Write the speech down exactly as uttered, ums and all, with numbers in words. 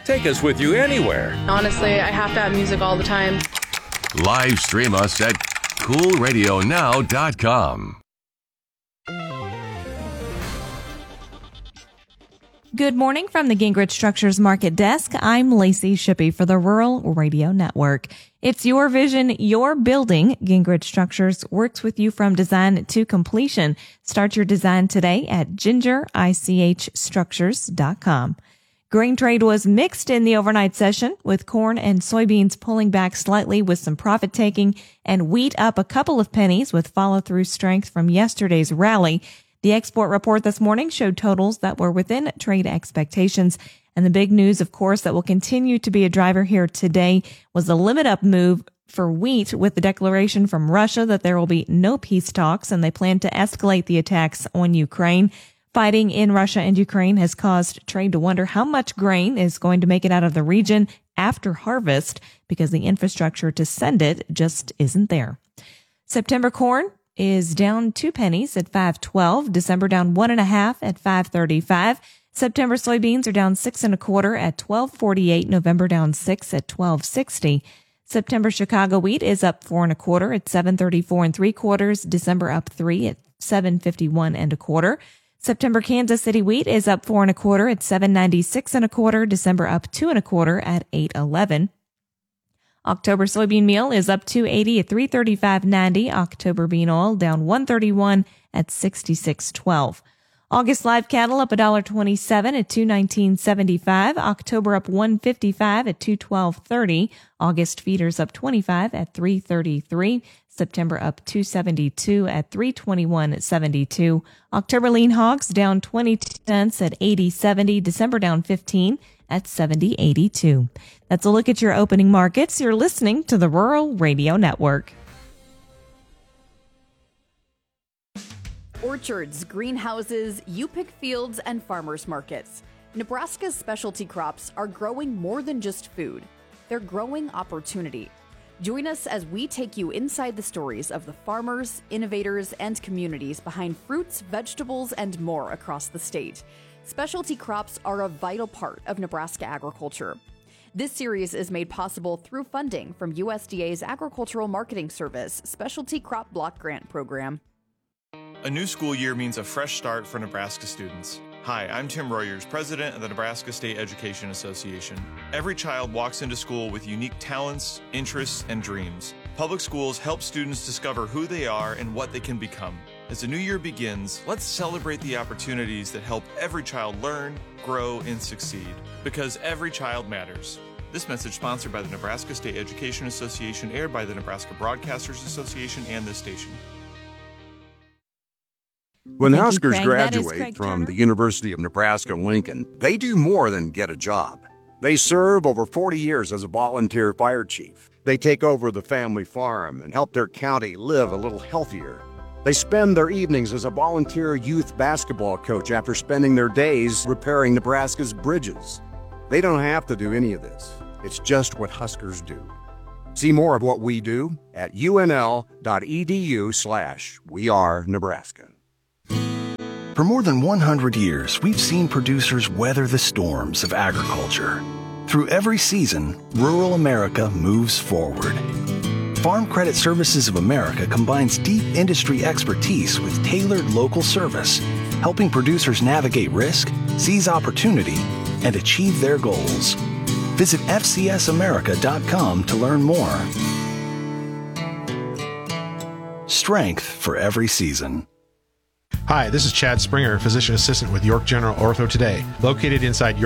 Take us with you anywhere. Honestly, I have to have music all the time. Live stream us at cool radio now dot com. Good morning from the Gingrich Structures Market Desk. I'm Lacey Shippey for the Rural Radio Network. It's your vision, your building. Gingrich Structures works with you from design to completion. Start your design today at ginger ich structures dot com. Grain trade was mixed in the overnight session, with corn and soybeans pulling back slightly with some profit taking, and wheat up a couple of pennies with follow-through strength from yesterday's rally. The export report this morning showed totals that were within trade expectations. And the big news, of course, that will continue to be a driver here today was the limit up move for wheat with the declaration from Russia that there will be no peace talks and they plan to escalate the attacks on Ukraine. Fighting in Russia and Ukraine has caused trade to wonder how much grain is going to make it out of the region after harvest because the infrastructure to send it just isn't there. September corn is down two pennies at five twelve. December down one and a half at five thirty-five. September soybeans are down six and a quarter at twelve forty-eight. November down six at twelve sixty. September Chicago wheat is up four and a quarter at seven thirty-four and three quarters. December up three at seven fifty-one and a quarter. September Kansas City wheat is up four and a quarter at seven ninety-six and a quarter. December up two and a quarter at eight eleven. October soybean meal is up two eighty at three thirty-five ninety. October bean oil down one thirty-one at sixty-six twelve. August live cattle up one twenty-seven at two nineteen seventy-five. October up one fifty-five at two twelve thirty. August feeders up twenty-five at three thirty-three. September up two seventy-two at three twenty-one seventy-two. October lean hogs down twenty cents at eighty seventy. December down fifteen at seventy eighty-two. That's a look at your opening markets. You're listening to the Rural Radio Network. Orchards, greenhouses, U-Pick fields, and farmers markets. Nebraska's specialty crops are growing more than just food. They're growing opportunity. Join us as we take you inside the stories of the farmers, innovators, and communities behind fruits, vegetables, and more across the state. Specialty crops are a vital part of Nebraska agriculture. This series is made possible through funding from U S D A's Agricultural Marketing Service Specialty Crop Block Grant Program. A new school year means a fresh start for Nebraska students. Hi, I'm Tim Royers, president of the Nebraska State Education Association. Every child walks into school with unique talents, interests, and dreams. Public schools help students discover who they are and what they can become. As the new year begins, let's celebrate the opportunities that help every child learn, grow, and succeed. Because every child matters. This message sponsored by the Nebraska State Education Association, aired by the Nebraska Broadcasters Association and this station. When Thank you, Huskers Craig. graduate Craig from Turner. the University of Nebraska-Lincoln, they do more than get a job. They serve over forty years as a volunteer fire chief. They take over the family farm and help their county live a little healthier. They spend their evenings as a volunteer youth basketball coach after spending their days repairing Nebraska's bridges. They don't have to do any of this. It's just what Huskers do. See more of what we do at unl.edu slash we are Nebraska. For more than one hundred years, we've seen producers weather the storms of agriculture. Through every season, rural America moves forward. Farm Credit Services of America combines deep industry expertise with tailored local service, helping producers navigate risk, seize opportunity, and achieve their goals. Visit F C S America dot com to learn more. Strength for every season. Hi, this is Chad Springer, physician assistant with York General Ortho Today, located inside York